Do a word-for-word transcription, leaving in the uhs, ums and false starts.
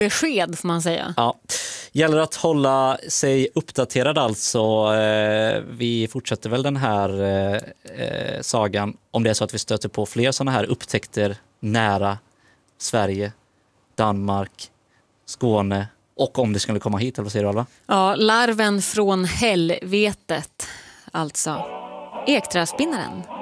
besked får man säga. Ja, gäller att hålla sig uppdaterad alltså. Eh, vi fortsätter väl den här eh, sagan om det är så att vi stöter på fler sådana här upptäckter nära Sverige, Danmark, Skåne och om det skulle komma hit, eller vad säger du, Alva? Ja, larven från helvetet, alltså ekträspinnaren.